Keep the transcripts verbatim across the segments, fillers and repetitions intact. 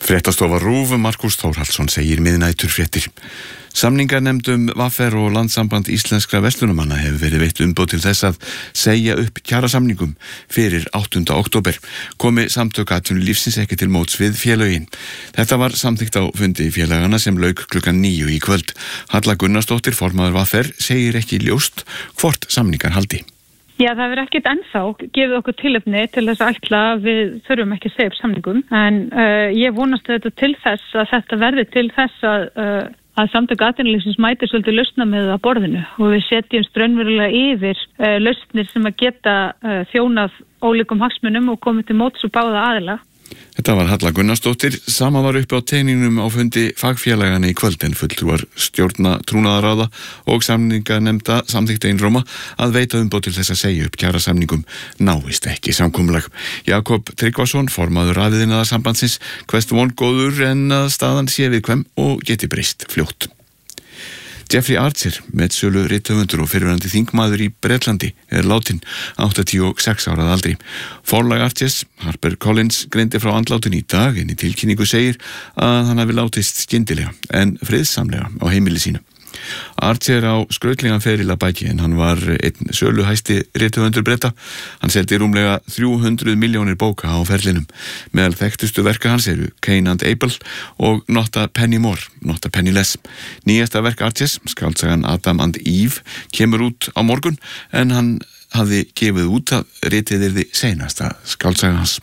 Fréttastofa RÚV, Markús Þórhallsson segir miðnætur fréttir. Samningarnefndum V R og Landssamband íslenskra verslunamanna hefur verið veitt umboð til þess að segja upp kjarasamningum fyrir áttunda október. Komi samtök atvinnulífsins ekki til móts við félögin. Þetta var samþykkt á fundi félagana sem lauk klukkan níu í kvöld. Halla Gunnarsdóttir, formaður V R, segir ekki ljóst hvort samningar haldi. Já, það er ekkert ennþá gefið okkur tilefni til þess að ætla að við þurfum ekki að segja upp samningum, en uh, ég vonast þetta til þess að þetta verði til þess að, uh, að samtök atvinnulífsins mæti svolítið lausna með að borðinu og við setjum straunverulega yfir uh, lausnir sem að geta uh, þjónað ólíkum hagsmunum og komið til móts og báða aðila. Þetta var Halla Gunnarsdóttir. Sama var uppi á teiningnum á fundi fagfélagana í kvöld en fulltrúar stjórna trúnaðaráða og samninganefnda samþykktu einróma að veita umboð til þess að segja upp kjarasamningum náist ekki samkomulag. Jakob Tryggvason, formaður Rafiðnaðarsambandsins, kveðst vongóður en að staðan sé viðkvæm og geti breyst fljótt. Jeffrey Archer, metsölu rithöfundur og fyrrverandi þingmaður í Bretlandi, er látin áttatíu og sex ára að aldri. Forlag Archers, Harper Collins, greindi frá andlátin í dag en í tilkynningu segir að hann hafi látist skyndilega en friðsamlega á heimili sínu. Archer á skrautlegan feril að baki en hann var einn söluhæsti rithöfundur Breta. Hann seldi rúmlega þrjú hundruð milljónir bóka á ferlinum. Meðal þekktustu verka hans eru Cain and Abel og Not a Penny More, Not a Penny Less. Nýjasta verk Archers, skáldsagan Adam and Eve, kemur út á morgun en hann hafði gefið út að ritið yrði seinasta skáldsagan hans.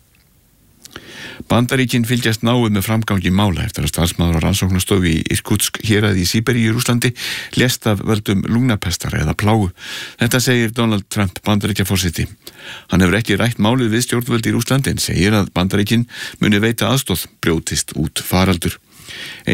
Bandaríkin fylgjast náið með framgangi mála eftir að starfsmaður á rannsóknastofu í Irkutsk héraði í Síberíu í Rússlandi lést af völdum lungnapestar eða plágu. Þetta segir Donald Trump, Bandaríkjaforseti. Hann hefur ekki rætt málið við stjórnvöld í Rússlandi en segir að Bandaríkin muni veita aðstoð brjótist út faraldur.